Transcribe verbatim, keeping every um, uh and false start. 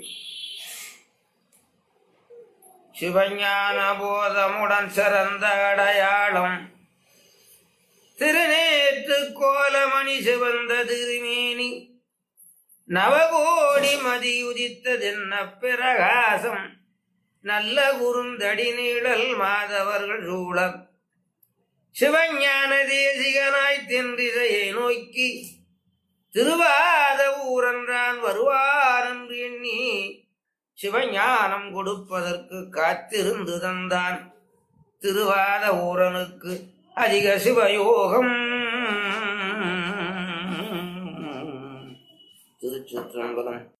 சிவஞான போதமுடன் சிறந்த அடையாளம் திருநேற்று கோலமணி சிவந்த திருமேனி நவகோடி மதியுதித்ததென்ன பிரகாசம் நல்ல குறுந்தடி நீழல் மாதவர்கள் சூழல் சிவஞான தேசிகனாய் தென்றிசையை நோக்கி திருவாத ஊரன்றான் வருவார் என்று எண்ணி சிவஞானம் கொடுப்பதற்கு காத்திருந்து தந்தான் திருவாத ஊரனுக்கு அதிக சிவயோகம். திருச்சிற்றம்பலம்.